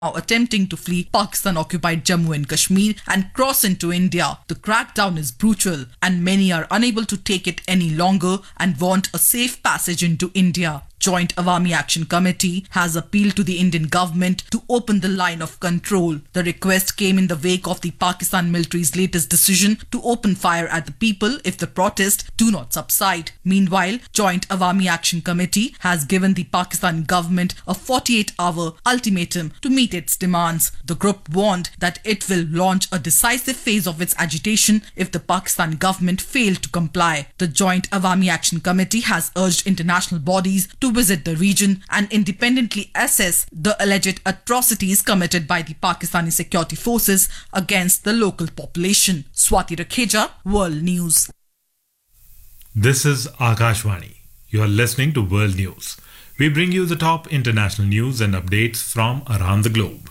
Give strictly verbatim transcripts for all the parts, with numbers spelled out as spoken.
attempting to flee Pakistan-occupied Jammu and Kashmir and cross into India. The crackdown is brutal and many are unable to take it any longer and want a safe passage into India. Joint Awami Action Committee has appealed to the Indian government to open the line of control. The request came in the wake of the Pakistan military's latest decision to open fire at the people if the protests do not subside. Meanwhile, Joint Awami Action Committee has given the Pakistan government a forty-eight hour ultimatum to meet its demands. The group warned that it will launch a decisive phase of its agitation if the Pakistan government fails to comply. The Joint Awami Action Committee has urged international bodies to visit the region and independently assess the alleged atrocities committed by the Pakistani security forces against the local population. Swati Rakheja, World News. This is Akashvani. You are listening to World News. We bring you the top international news and updates from around the globe.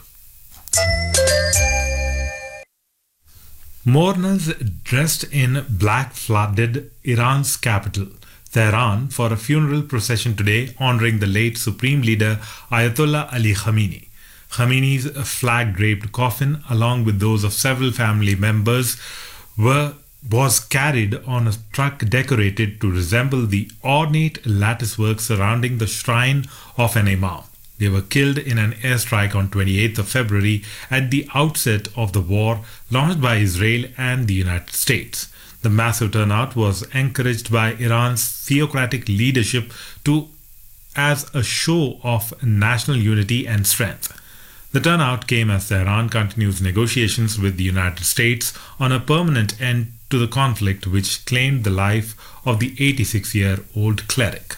Mourners dressed in black flooded Iran's capital, Tehran, for a funeral procession today honoring the late Supreme Leader Ayatollah Ali Khamenei. Khamenei's flag-draped coffin, along with those of several family members, were was carried on a truck decorated to resemble the ornate latticework surrounding the shrine of an imam. They were killed in an airstrike on twenty-eighth of February at the outset of the war launched by Israel and the United States. The massive turnout was encouraged by Iran's theocratic leadership to as a show of national unity and strength. The turnout came as Tehran continues negotiations with the United States on a permanent end to the conflict, which claimed the life of the eighty-six-year-old cleric.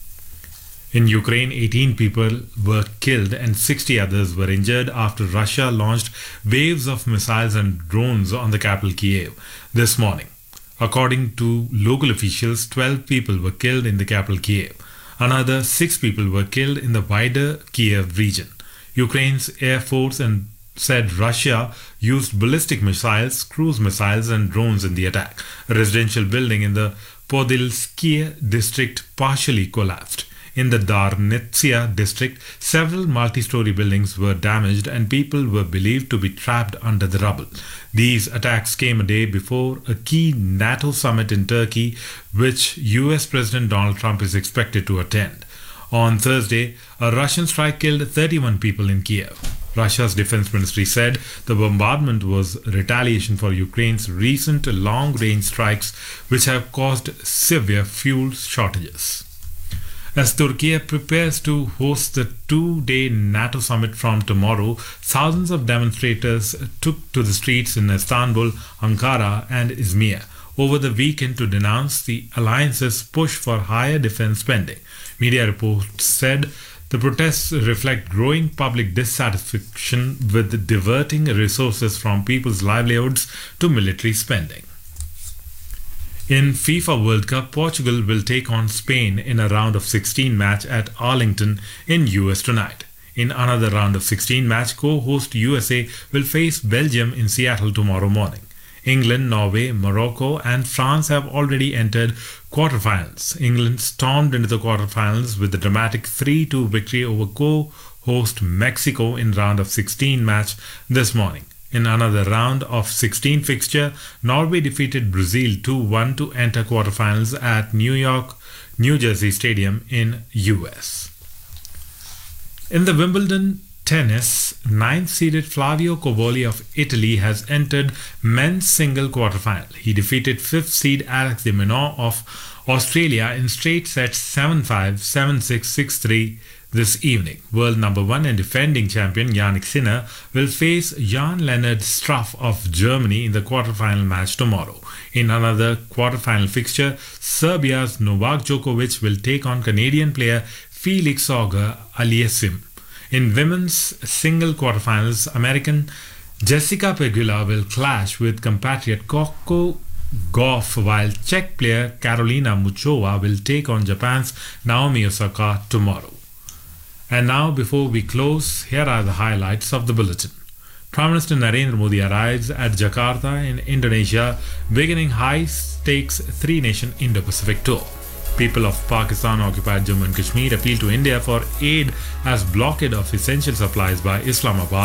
In Ukraine, eighteen people were killed and sixty others were injured after Russia launched waves of missiles and drones on the capital Kiev this morning. According to local officials, twelve people were killed in the capital Kiev. Another six people were killed in the wider Kiev region. Ukraine's Air Force and said Russia used ballistic missiles, cruise missiles and drones in the attack. A residential building in the Podilskye district partially collapsed. In the Darnitsia district, several multi-story buildings were damaged and people were believed to be trapped under the rubble. These attacks came a day before a key NATO summit in Turkey, which U S President Donald Trump is expected to attend. On Thursday, a Russian strike killed thirty-one people in Kiev. Russia's defense ministry said the bombardment was retaliation for Ukraine's recent long-range strikes, which have caused severe fuel shortages. As Turkey prepares to host the two-day NATO summit from tomorrow, thousands of demonstrators took to the streets in Istanbul, Ankara and Izmir over the weekend to denounce the alliance's push for higher defense spending. Media reports said the protests reflect growing public dissatisfaction with diverting resources from people's livelihoods to military spending. In FIFA World Cup, Portugal will take on Spain in a round of sixteen match at Arlington in U S tonight. In another round of sixteen match, co-host U S A will face Belgium in Seattle tomorrow morning. England, Norway, Morocco and France have already entered quarterfinals. England stormed into the quarterfinals with a dramatic three two victory over co-host Mexico in round of sixteen match this morning. In another round of sixteen fixture, Norway defeated Brazil two one to enter quarterfinals at New York, New Jersey Stadium in U S. In the Wimbledon tennis, ninth-seeded Flavio Cobolli of Italy has entered men's single quarterfinal. He defeated fifth-seed Alex de Minaur of Australia in straight sets seven five, seven six, six three this evening. World number one and defending champion Jannik Sinner will face Jan-Lennard Struff of Germany in the quarterfinal match tomorrow. In another quarterfinal fixture, Serbia's Novak Djokovic will take on Canadian player Felix Auger-Aliassime. In women's single quarterfinals, American Jessica Pegula will clash with compatriot Coco Gauff, while Czech player Karolina Muchova will take on Japan's Naomi Osaka tomorrow. And now, before we close, here are the highlights of the bulletin. Prime Minister Narendra Modi arrives at Jakarta in Indonesia, beginning high-stakes three-nation Indo-Pacific tour. People of Pakistan-occupied Jammu and Kashmir appeal to India for aid as blockade of essential supplies by Islamabad